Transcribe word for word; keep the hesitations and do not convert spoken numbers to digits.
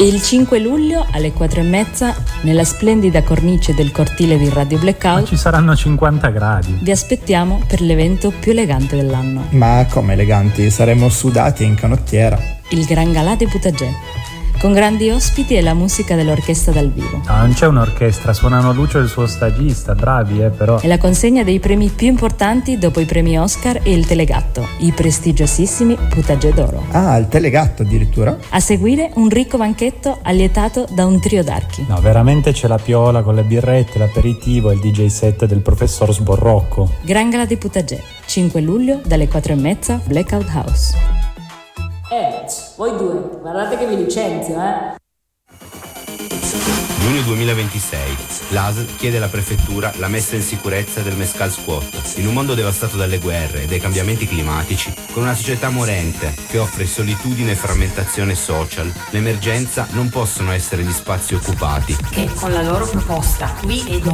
Il cinque luglio alle quattro e mezza, nella splendida cornice del cortile di Radio Blackout, ma ci saranno cinquanta gradi. Vi aspettiamo per l'evento più elegante dell'anno. Ma come eleganti? Saremo sudati e in canottiera. Il Gran Galà de Putagè, con grandi ospiti e la musica dell'orchestra dal vivo. No, non c'è un'orchestra, suonano Lucio e il suo stagista, bravi eh però. E la consegna dei premi più importanti dopo i premi Oscar e il Telegatto, i prestigiosissimi Putagè d'Oro. Ah, il Telegatto addirittura? A seguire un ricco banchetto allietato da un trio d'archi. No, veramente c'è la piola con le birrette, l'aperitivo e il D J set del professor Sborrocco. Gran Galà di Putagè, cinque luglio dalle quattro e mezza, Blackout House. Eh, voi due, guardate che vi licenzio, eh! Giugno duemilaventisei. L'A S L chiede alla prefettura la messa in sicurezza del Mescal Squat. In un mondo devastato dalle guerre e dai cambiamenti climatici, con una società morente che offre solitudine e frammentazione social, l'emergenza non possono essere gli spazi occupati Che con la loro proposta qui ed